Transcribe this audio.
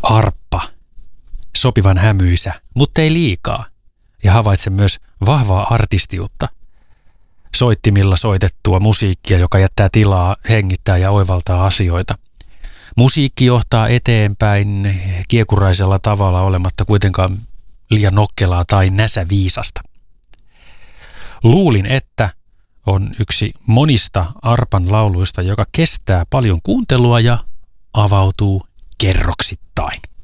Arppa, sopivan hämyisä, mutta ei liikaa. Ja havaitsen myös vahvaa artistiutta. Soittimilla soitettua musiikkia, joka jättää tilaa hengittää ja oivaltaa asioita. Musiikki johtaa eteenpäin kiekuraisella tavalla olematta kuitenkaan liian nokkelaa tai näsäviisasta. Luulin, että on yksi monista Arpan lauluista, joka kestää paljon kuuntelua ja avautuu kerroksittain.